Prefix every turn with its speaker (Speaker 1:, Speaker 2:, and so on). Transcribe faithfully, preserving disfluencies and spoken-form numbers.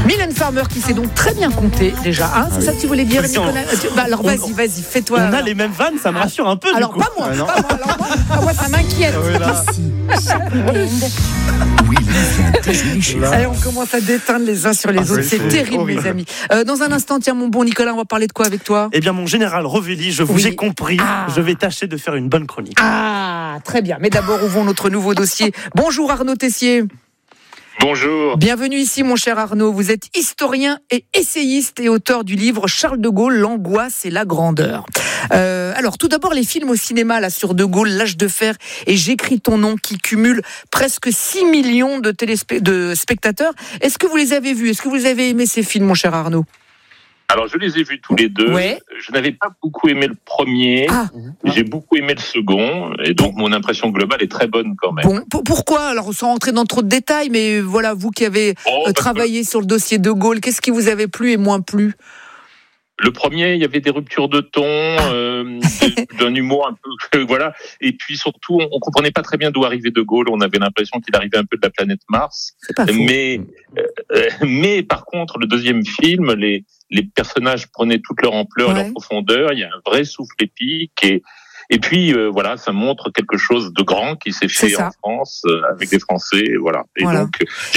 Speaker 1: Mylène Farmer qui sait donc très bien compter déjà. Hein, c'est ça que tu voulais dire, Nicolas? Bah, alors vas-y, vas-y, fais-toi.
Speaker 2: On a
Speaker 1: alors.
Speaker 2: les mêmes vannes, ça me rassure un peu.
Speaker 1: Alors
Speaker 2: du coup.
Speaker 1: pas moi,
Speaker 2: Ah, non.
Speaker 1: pas moi, alors, moi, moi, ça m'inquiète. Allez, on commence à déteindre les uns sur les
Speaker 2: Ah,
Speaker 1: autres,
Speaker 2: c'est
Speaker 1: c'est terrible,
Speaker 2: horrible.
Speaker 1: mes amis. Euh, dans un instant, tiens, mon bon Nicolas, on va parler de quoi avec toi?
Speaker 2: Eh bien, mon général Revelli, je vous
Speaker 1: Oui.
Speaker 2: ai compris.
Speaker 1: Ah.
Speaker 2: Je vais tâcher de faire une bonne chronique.
Speaker 1: Ah, très bien. Mais d'abord, ouvrons notre nouveau dossier. Bonjour Arnaud Tessier.
Speaker 3: Bonjour.
Speaker 1: Bienvenue ici, mon cher Arnaud. Vous êtes historien et essayiste et auteur du livre Charles de Gaulle, l'angoisse et la grandeur. Euh, alors, tout d'abord, les films au cinéma là sur De Gaulle, L'Âge de fer et J'écris ton nom, qui cumulent presque six millions de, téléspe- de spectateurs. Est-ce que vous les avez vus? Est-ce que vous avez aimé ces films, mon cher Arnaud?
Speaker 3: Alors, je les ai vus tous les deux.
Speaker 1: Ouais.
Speaker 3: Je n'avais pas beaucoup aimé le premier.
Speaker 1: Ah,
Speaker 3: J'ai beaucoup aimé le second. Et donc, mon impression globale est très bonne quand même.
Speaker 1: bon. P- pourquoi? Alors, sans rentrer dans trop de détails, mais voilà, vous qui avez
Speaker 3: Oh,
Speaker 1: euh,
Speaker 3: parce
Speaker 1: travaillé sur le dossier De Gaulle, qu'est-ce qui vous avait plu et moins plu?
Speaker 3: que le premier, il y avait des ruptures de ton, euh, de- d'un humour un peu, voilà. Et puis surtout, on, on comprenait pas très bien d'où arrivait De Gaulle. On avait l'impression qu'il arrivait un peu de la planète Mars.
Speaker 1: C'est pas faux.
Speaker 3: Mais, euh, mais par contre, le deuxième film, les, les personnages prenaient toute leur ampleur,
Speaker 1: Ouais.
Speaker 3: leur profondeur. Il y a un vrai souffle épique et et puis euh, voilà, ça montre quelque chose de grand qui s'est
Speaker 1: C'est
Speaker 3: fait
Speaker 1: ça.
Speaker 3: en France euh, avec des Français, et voilà. Et
Speaker 1: Voilà.
Speaker 3: donc, euh,